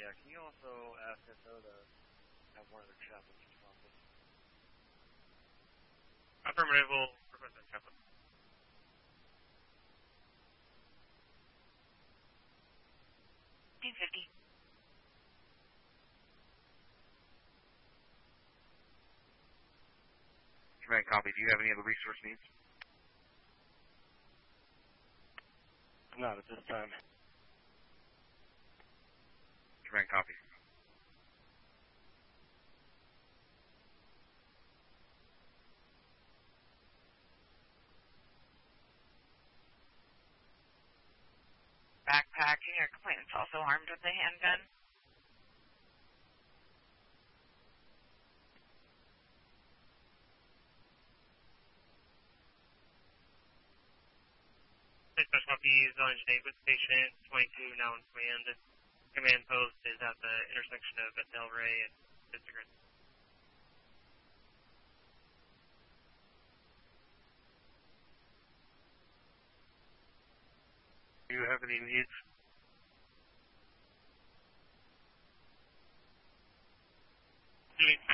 Yeah, can you also ask SO to have one of their chaplains responsive? Affirmative, we'll request that chaplain. D50. Command, copy. Do you have any other resource needs? Not at this time. Command, copy. Backpacking, your complainant's also armed with a handgun. Special copy is on Jade with patient 22 now in command. The command post is at the intersection of Del Rey and Instagram. Do you have any needs? Doing